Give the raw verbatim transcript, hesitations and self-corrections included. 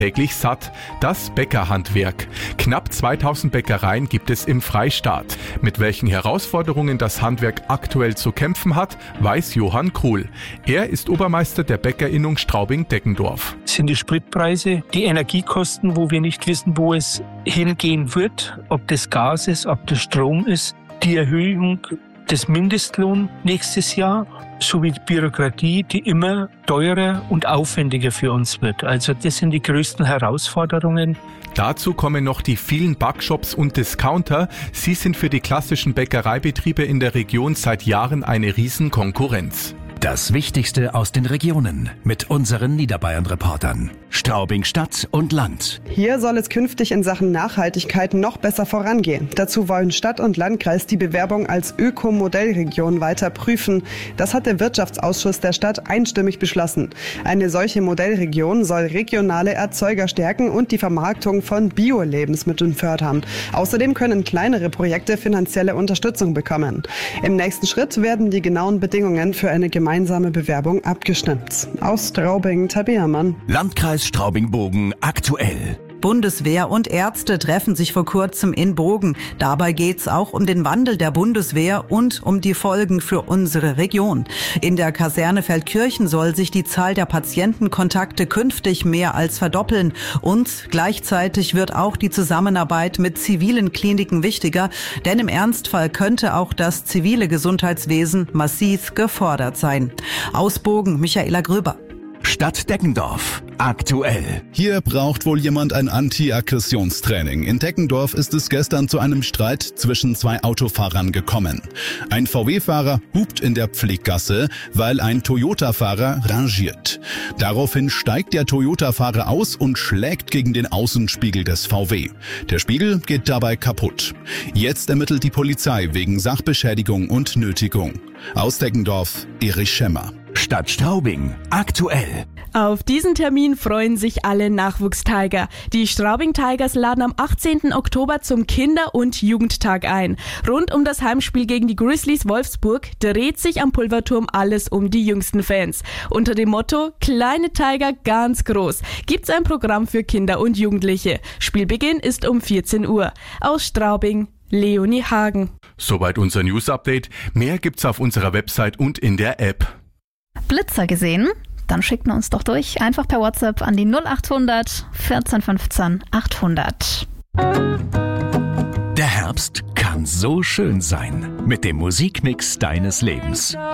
Täglich satt, das Bäckerhandwerk. Knapp zweitausend Bäckereien gibt es im Freistaat. Mit welchen Herausforderungen das Handwerk aktuell zu kämpfen hat, weiß Johann Kruhl. Er ist Obermeister der Bäckerinnung Straubing-Deggendorf. Das sind die Spritpreise, die Energiekosten, wo wir nicht wissen, wo es hingehen wird, ob das Gas ist, ob das Strom ist, die Erhöhung des Mindestlohns nächstes Jahr, sowie die Bürokratie, die immer teurer und aufwendiger für uns wird. Also das sind die größten Herausforderungen. Dazu kommen noch die vielen Backshops und Discounter. Sie sind für die klassischen Bäckereibetriebe in der Region seit Jahren eine Riesenkonkurrenz. Das Wichtigste aus den Regionen mit unseren Niederbayern-Reportern. Straubing Stadt und Land. Hier soll es künftig in Sachen Nachhaltigkeit noch besser vorangehen. Dazu wollen Stadt und Landkreis die Bewerbung als Öko-Modellregion weiter prüfen. Das hat der Wirtschaftsausschuss der Stadt einstimmig beschlossen. Eine solche Modellregion soll regionale Erzeuger stärken und die Vermarktung von Bio-Lebensmitteln fördern. Außerdem können kleinere Projekte finanzielle Unterstützung bekommen. Im nächsten Schritt werden die genauen Bedingungen für eine gemeinsame Gemeinsame Bewerbung abgestimmt. Aus Straubing, Tabea Mann. Landkreis Straubing-Bogen aktuell. Bundeswehr und Ärzte treffen sich vor kurzem in Bogen. Dabei geht's auch um den Wandel der Bundeswehr und um die Folgen für unsere Region. In der Kaserne Feldkirchen soll sich die Zahl der Patientenkontakte künftig mehr als verdoppeln. Und gleichzeitig wird auch die Zusammenarbeit mit zivilen Kliniken wichtiger, denn im Ernstfall könnte auch das zivile Gesundheitswesen massiv gefordert sein. Aus Bogen, Michaela Gröber. Stadt Deggendorf aktuell. Hier braucht wohl jemand ein Anti-Aggressionstraining. In Deggendorf ist es gestern zu einem Streit zwischen zwei Autofahrern gekommen. Ein V W-Fahrer hupt in der Pfleggasse, weil ein Toyota-Fahrer rangiert. Daraufhin steigt der Toyota-Fahrer aus und schlägt gegen den Außenspiegel des V W. Der Spiegel geht dabei kaputt. Jetzt ermittelt die Polizei wegen Sachbeschädigung und Nötigung. Aus Deggendorf, Erich Schemmer. Stadt Straubing aktuell. Auf diesen Termin freuen sich alle Nachwuchstiger. Die Straubing Tigers laden am achtzehnten Oktober zum Kinder- und Jugendtag ein. Rund um das Heimspiel gegen die Grizzlies Wolfsburg dreht sich am Pulverturm alles um die jüngsten Fans. Unter dem Motto Kleine Tiger ganz groß gibt's ein Programm für Kinder und Jugendliche. Spielbeginn ist um vierzehn Uhr. Aus Straubing, Leonie Hagen. Soweit unser News-Update. Mehr gibt's auf unserer Website und in der App. Blitzer gesehen? Dann schickt uns doch durch. Einfach per WhatsApp an die null achthundert vierzehn fünfzehn achthundert. Der Herbst kann so schön sein mit dem Musikmix deines Lebens.